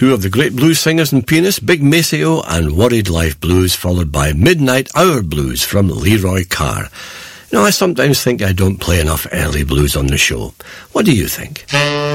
two of the great blues singers and pianists, Big Maceo and Worried Life Blues, followed by Midnight Hour Blues from Leroy Carr. Now, I sometimes think I don't play enough early blues on the show. What do you think?